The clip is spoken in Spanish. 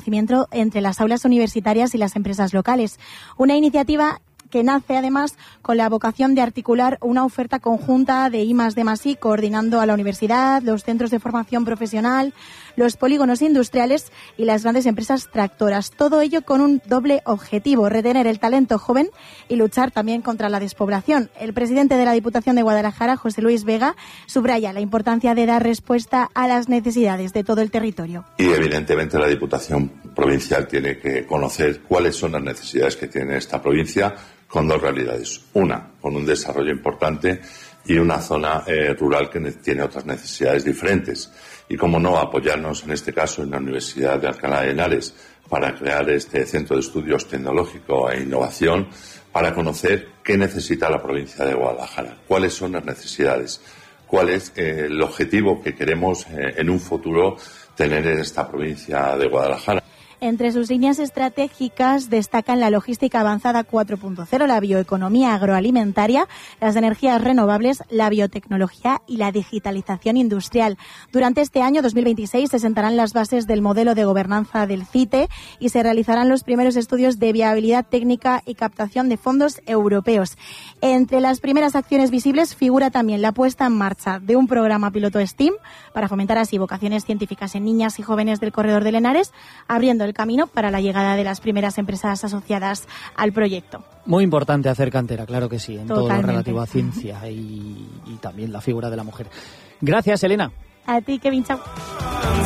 conocimiento entre las aulas universitarias y las empresas locales. Una iniciativa que nace además con la vocación de articular una oferta conjunta de I+D+I, coordinando a la universidad, los centros de formación profesional, los polígonos industriales y las grandes empresas tractoras. Todo ello con un doble objetivo: retener el talento joven y luchar también contra la despoblación. El presidente de la Diputación de Guadalajara, José Luis Vega, subraya la importancia de dar respuesta a las necesidades de todo el territorio. Y evidentemente la Diputación Provincial tiene que conocer cuáles son las necesidades que tiene esta provincia, con dos realidades. Una, con un desarrollo importante, y una zona rural que tiene otras necesidades diferentes. Y cómo no, apoyarnos en este caso en la Universidad de Alcalá de Henares para crear este centro de estudios tecnológico e innovación, para conocer qué necesita la provincia de Guadalajara, cuáles son las necesidades, cuál es el objetivo que queremos en un futuro tener en esta provincia de Guadalajara. Entre sus líneas estratégicas destacan la logística avanzada 4.0, la bioeconomía agroalimentaria, las energías renovables, la biotecnología y la digitalización industrial. Durante este año 2026 se sentarán las bases del modelo de gobernanza del CITE y se realizarán los primeros estudios de viabilidad técnica y captación de fondos europeos. Entre las primeras acciones visibles figura también la puesta en marcha de un programa piloto STEAM para fomentar así vocaciones científicas en niñas y jóvenes del corredor del Henares, abriendo el camino para la llegada de las primeras empresas asociadas al proyecto. Muy importante hacer cantera, claro que sí, en Totalmente. todo lo relativo a ciencia y también la figura de la mujer. Gracias, Elena. A ti, Kevin, chao.